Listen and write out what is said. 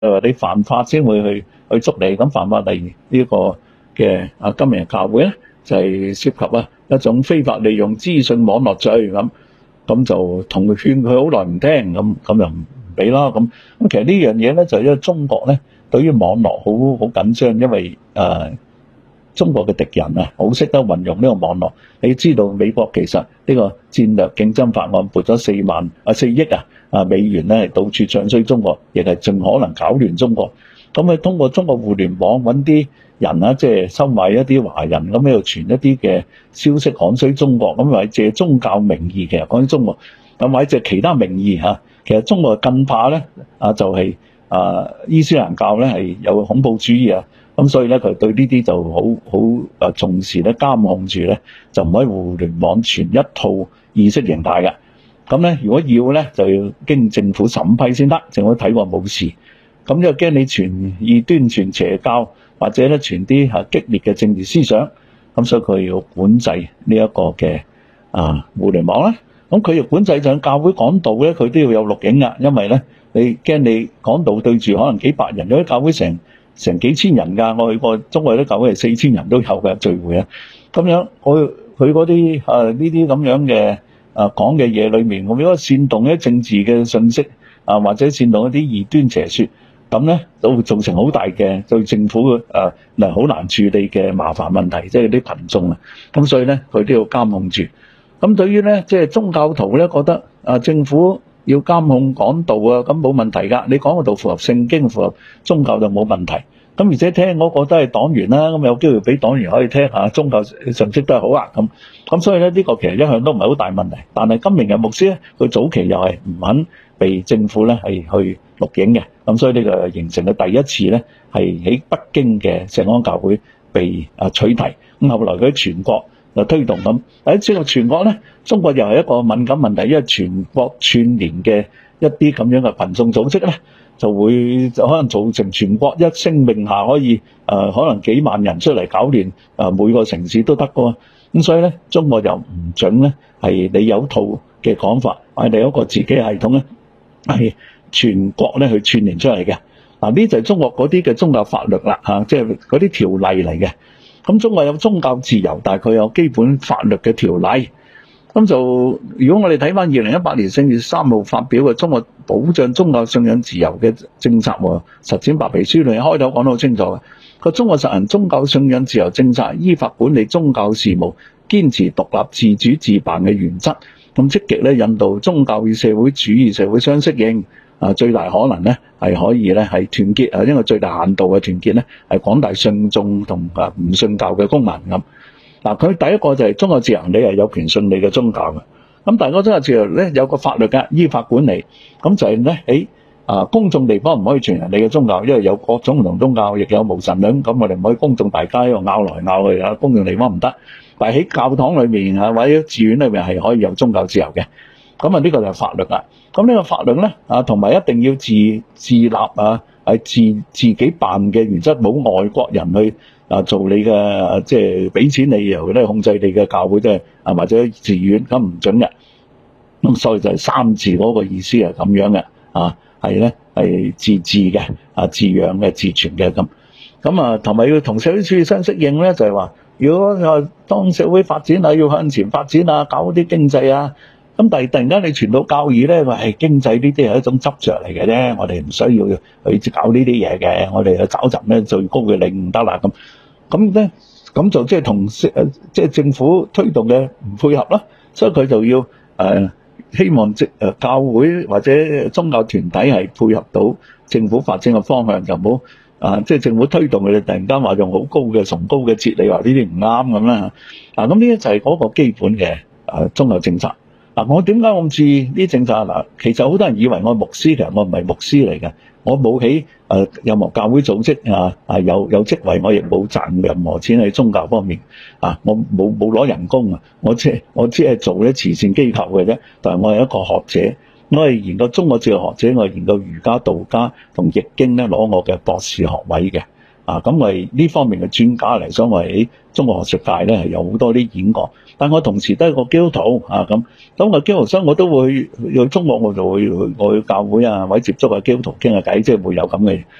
你犯法先會去捉你。咁犯法例如呢個嘅今日教會咧，就係涉及一種非法利用資訊網絡罪咁就同佢勸佢好耐唔聽，咁就唔俾啦。咁其實呢樣嘢咧就因為中國咧對於網絡好緊張，因為中國嘅敵人好識得運用呢個網絡。你知道美國其實呢個戰略競爭法案撥咗4億美元咧，到處唱衰中國，亦係盡可能搞亂中國。咁佢通過中國互聯網揾啲人即係收買一啲華人，咁喺度傳一啲嘅消息，講衰中國，咁或者借宗教名義其實講中國，咁或者借其他名義其實中國更怕咧就係伊斯蘭教咧係有恐怖主義咁所以咧佢對呢啲就好重視咧，監控住咧，就唔可以互聯網傳一套意識形態嘅。咁咧如果要咧就要經政府審批先得，政府睇過冇事。咁就驚你傳異端、傳邪教，或者咧傳啲激烈嘅政治思想，咁所以佢要管制呢一個嘅互聯網啦。咁佢要管制就教會講道咧，佢都要有錄影㗎，因為咧你驚你講道對住可能幾百人，有啲教會成幾千人㗎。我去過中國啲教會係4000人都有嘅聚會咁樣佢嗰啲呢啲咁樣嘅講嘅嘢裏面，我如果煽動一啲政治嘅信息或者煽動一啲異端邪說，咁咧都會造成好大嘅對政府好難處理嘅麻煩問題，即係啲群眾咁所以咧佢都要監控住。咁對於咧即係宗教徒咧覺得政府要監控講道咁冇問題㗎，你講個道符合聖經、符合宗教就冇問題。咁而且聽嗰個都係黨員啦，咁有機會俾黨員可以聽下宗教信息都係好咁所以咧呢個其實一向都唔係好大問題。但係今明日牧師咧，佢早期又係唔肯被政府咧係去錄影嘅，咁所以呢個形成嘅第一次咧係喺北京嘅聖安教會被取締。咁後來佢喺全國就推動咁，喺整個全國咧，中國又係一個敏感問題，因為全國串聯嘅一啲咁樣嘅群眾組織咧，就可能造成全國一聲令下可以可能幾萬人出嚟搞亂每個城市都得㗎。咁所以咧，中國又唔準咧係你有套嘅講法，或者你有一個自己系統咧係全國咧去串聯出嚟嘅。呢就係中國嗰啲嘅宗教法律啦即係嗰啲條例嚟嘅。咁中國有宗教自由，但係佢有基本法律嘅條例。咁就如果我哋睇翻2018年4月3號發表嘅《中國保障宗教信仰自由嘅政策和實踐白皮書》裏面開頭講得好清楚嘅，個中國實行宗教信仰自由政策，依法管理宗教事務，堅持獨立自主自辦嘅原則，咁積極咧引導宗教與社會主義社會相適應。最大可能咧係可以咧係團結因為最大限度嘅團結咧係廣大信眾同唔信教嘅公民咁。佢第一個就係宗教自由，你係有權信你嘅宗教嘅。咁但係嗰宗教自由咧有個法律嘅，依法管理。咁就係咧喺公眾地方唔可以傳人哋嘅宗教，因為有各種唔同宗教，亦有無神論。咁我哋唔可以公眾大家喺度拗來拗去公眾地方唔得。但係喺教堂裏面或者寺院裏面係可以有宗教自由嘅。咁呢個就係法律啦。咁呢個法律咧同埋一定要自立係自己辦嘅原則，冇外國人去做你嘅即係俾錢你，然後咧控制你嘅教會，即係或者寺院咁唔準嘅。咁所以就係三自嗰個意思係咁樣嘅係咧係自治嘅自養嘅自存嘅咁同埋要同社會主義相適應咧，就係話如果當社會發展要向前發展搞啲經濟咁但係突然間你傳到教義咧，話經濟呢啲係一種執着嚟嘅啫，我哋唔需要去搞呢啲嘢嘅，我哋去找尋咧最高嘅領悟得啦咁咧，咁就即係同即係政府推動嘅唔配合啦，所以佢就要希望教會或者宗教團體係配合到政府發展嘅方向，就唔好即係政府推動佢哋突然間話用好高嘅崇高嘅哲理話呢啲唔啱咁啦。咁呢啲就係嗰個基本嘅宗教政策。我點解咁注意呢啲政策？其實好多人以為我係牧師，其實我唔係牧師嚟嘅，我冇喺任何教會組織有職位，我亦冇賺任何錢喺宗教方面我冇攞人工我只係做啲慈善機構嘅啫。但係我係一個學者，我係研究中國哲學學者，我係研究儒家、道家同易經咧，攞我嘅博士學位嘅咁我係呢方面嘅專家嚟，所以我喺中國學術界咧係有好多啲演講。但我同時都係個基督徒咁我基督徒，所以我都會去中國，我就會去教會或者接觸下基督徒傾下偈，即係會有咁嘅